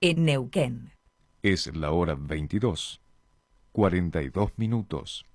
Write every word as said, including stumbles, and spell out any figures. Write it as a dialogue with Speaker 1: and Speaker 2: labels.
Speaker 1: en Neuquén.
Speaker 2: Es la hora veintidós, cuarenta y dos minutos.